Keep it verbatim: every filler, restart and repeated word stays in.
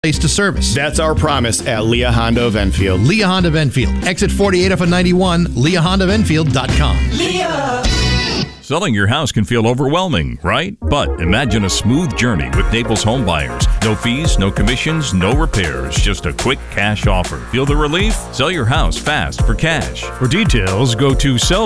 place to service. That's our promise at Leah Honda of Enfield. Leah Honda of Enfield. Exit forty-eight off of ninety-one, leah honda of enfield dot com. Leah. Selling your house can feel overwhelming, right? But imagine a smooth journey with Naples Home Buyers. No fees, no commissions, no repairs. Just a quick cash offer. Feel the relief? Sell your house fast for cash. For details, go to sell